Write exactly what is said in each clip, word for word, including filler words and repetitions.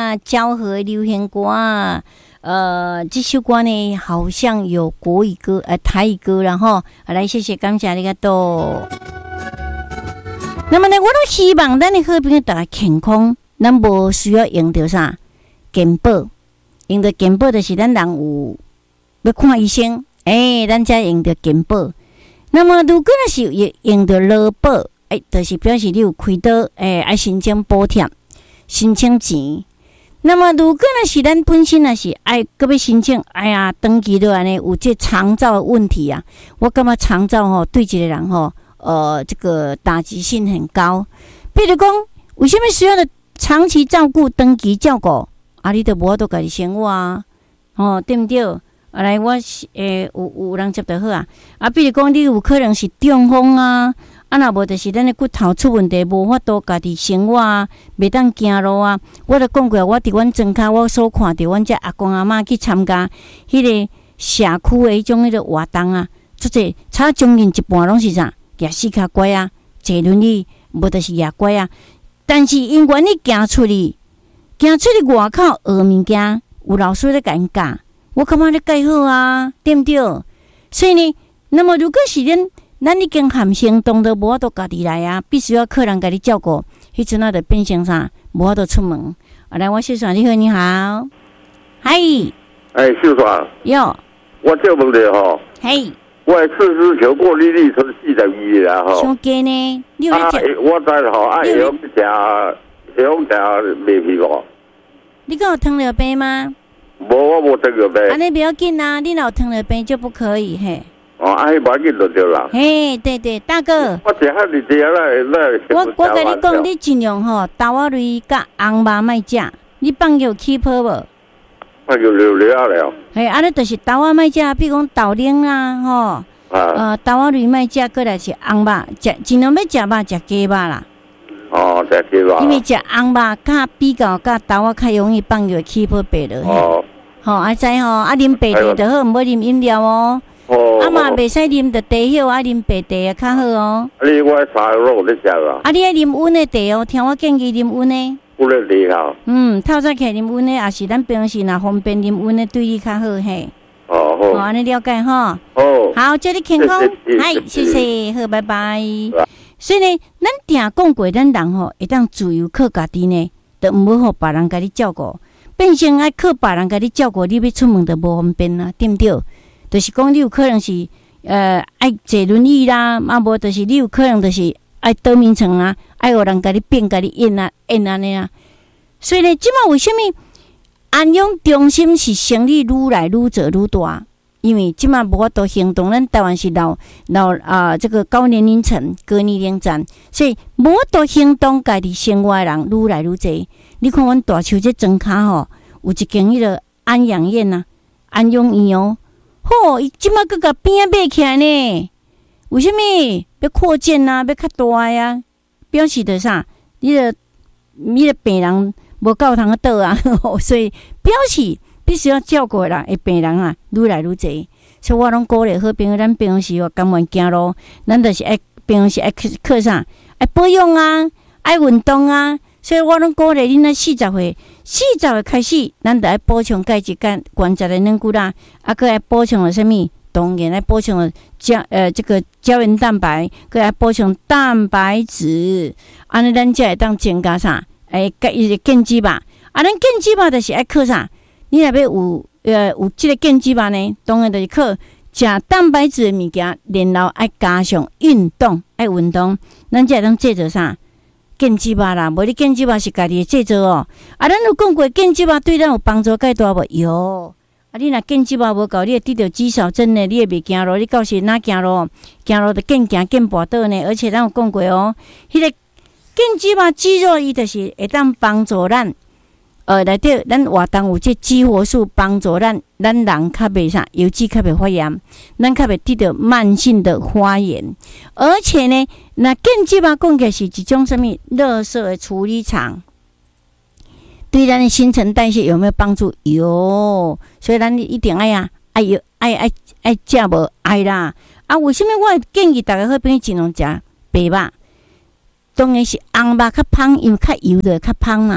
啊，昭和流行歌啊。呃，这首歌呢，好像有国语歌、呃台语歌，然后来谢谢感谢你个多。那么呢，我都希望咱的好朋友大家健康，咱无需要用到啥健保，用到健保就是咱人有要看医生，诶、欸，咱才用到健保。那么如果若是用到劳保，诶、欸，就是表示你有开刀，诶、欸，爱申请补贴，申请钱。那么，如果呢是咱本身呢是爱个要申请，哎呀，登记落来呢有这肠照的问题啊，我感觉肠照吼对一个人吼，呃，这个打击性很高。比如讲，为什么需要的长期照顾、登记照顾啊？你都无法度家己生活啊，哦，对不对？啊，来，我诶有有人接得好啊。啊，比如讲，你有可能是中风啊。啊，若无就是咱的骨头出问题，无法度家己生活啊，袂当行路啊。我都讲过，我伫阮庄脚，我所看到阮遮阿公阿嬷去参加迄个社区的迄种迄个活动啊，即个差将近一半拢是啥？举四脚拐啊，坐轮椅，无就是举拐啊。但是因为你行出去，行出去外口学物件，有老师咧甲因教，我感觉咧介好啊，对不对？所以呢，那么如果是恁。咱已经含行动都无法度家己来啊，必须要客人家己照顾。迄阵啊，就变成啥？无法度出门。啊，来，我秀爽，你好，你好，嗨， 哎，秀爽， 哟， 我这问题吼， 嘿， 我四支球过你你从四十二啦吼， 上加呢，你有啊，我知吼，啊，会用食，会用食麦皮无？ 你敢有糖尿病吗？ 无，我无糖尿病。 安尼不要紧啊，你若有糖尿病就不可以嘿。 哦，啊，迄无要紧就对啦。 嘿，对对，大哥， 我食遐日子啊，那我我跟你讲，你尽量吼，豆仔类甲红肉莫食，你放尿起泡无？ 放尿流流了。 嘿，安尼就是豆仔莫食，比如讲豆奶啦，吼，啊、呃，豆仔类莫食，过来是红肉，食尽量要食肉，食鸡肉啦。 哦，食鸡肉。 因为食红肉较比较甲豆仔较容易放尿起泡白落。哦。吼，啊知吼，啊啉白茶就好，毋好啉饮料哦。哦，啊嘛，袂使啉着茶叶，啊啉白茶啊较好哦。 啊，你我茶肉咧食啦。啊， 你爱啉温的茶哦，听我建议啉温的。 温的茶哈。嗯， 透早起来啉温的，也是咱平时若方便啉温的，对你较好嘿。 哦好。 好，安尼了解哈。 哦。 好，祝你健康，嗨，谢谢，好，拜拜。所以呢，咱定讲过，咱人吼会当自由靠家己呢，就毋好互别人家己照顾，变成爱靠别人家己照顾，你要出门就无方便啊，对毋对？就是讲，你有可能是呃爱坐轮椅啦，啊无就是你有可能就是爱倒眠床啊，爱有人甲你变甲你演啊演安尼啊。所以呢，即马为什么安养中心是生意愈来愈做愈大？因为即马无法度行动，咱台湾是老老啊、呃、这个高年龄层、高年龄层，所以无法度行动，家己生活的人愈来愈侪。你看阮大树这庄脚吼，有一间迄个安养院啊，安养院哦。吼，伊即马佮甲边仔买起来呢？为什么要扩建啊？要较大呀、啊？表示着啥？你个你个病人无够通倒啊，所以表示必须要照顾人，诶，病人啊，愈来愈侪。所以我拢鼓励好朋友，咱平时哦，甘愿行路，咱就是爱平时爱靠啥？爱保养啊，爱运动啊。所以我拢鼓励恁那四十岁，四十岁开始，咱就爱补充钙质、钙、关节的软骨啦，啊，佮爱补充了什么？当然爱补充了胶呃这个胶原蛋白，佮爱补充蛋白质，安尼咱才会当增加啥？诶，甲伊个健肌吧，啊，咱健肌吧就是爱靠啥？你若要有呃有即个健肌吧呢，当然就是靠食蛋白质的物件，然后爱加上运动，爱运动，咱才会当制作啥？健肌肉啦，无你健肌肉是家己制作哦。啊，咱有讲过健肌肉对咱有帮助介大无？有。啊，你若健肌肉无够，你会得到肌少症呢，你会袂行路，你到时哪行路？行路就健行健跋倒呢。而且咱有讲过哦，迄、那个健肌肉肌肉伊就是会当帮助咱，呃，内底咱活动有这激活素帮助咱，咱人较袂啥，油脂较袂发炎，咱较袂得到慢性的发炎。而且呢，那健肌肉讲起来是一种什么？垃圾的处理厂。对咱的新陈代谢有没有帮助？有，所以咱一定爱呀，爱有爱爱爱食无爱啦。啊，为什么我建议大家好朋友尽量食白肉？当然是红肉较芳，因为较油的较芳嘛。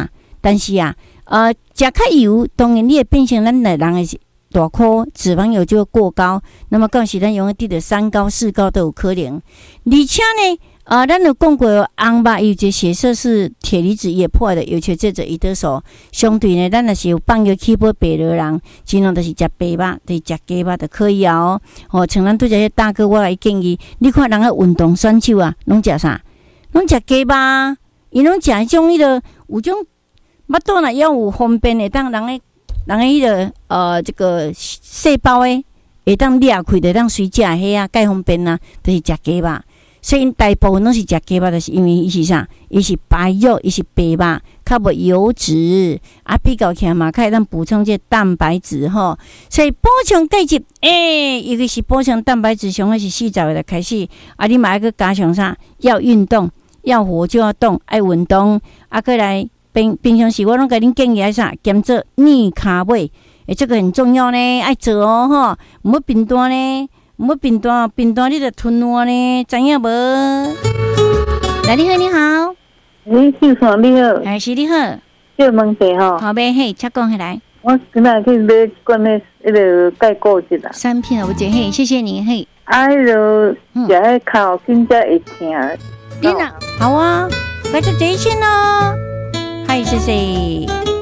但是啊，呃，食较油，当然你会变成咱的人的大颗脂肪油就会过高，那么到时咱容易得到三高、四高都有可能。而且呢，呃，咱有讲过红肉，有一个血色是铁离子也破的，尤其这者伊得说，相对呢，咱若是有放药起补白肉人，尽量都是食白肉，就是食鸡肉就可以啊哦。哦，像咱对这些大哥，我来建议，你看人个运动选手啊，拢食啥？拢食鸡肉，伊拢食迄种迄个有种腹肚若要有方便的，当人个。人诶，迄个呃，这个细胞诶，会当裂开，就当随食迄啊，介方便啊，就是食鸡肉。所以大部分拢是食鸡肉，就是因为伊是啥？伊是白肉，伊是白肉，较无油脂啊，比较起来嘛，较会当补充这蛋白质吼。所以补充钙质，诶、欸，尤其是补充蛋白质，上个是四十岁就开始。啊，你嘛要去加上啥？要运动，要活就要动，爱运动，啊，过来。平平常时我拢甲恁建议爱啥，兼做逆卡尾，诶，这个很重要呢，爱做哦吼，毋要贫惰呢，毋要贫惰，贫惰你着吞烂呢，知影无？来，你好，你好， 你姓啥？你好， 哎，是你好， 叫问题吼， 好呗，嘿，请讲起来。 我今仔去买罐的迄个钙固质啦， 三片了，我姐嘿，谢谢你嘿。 啊，迄个食迄口更加会疼。 你呐，好啊，来做这一千咯。嗨，谢谢。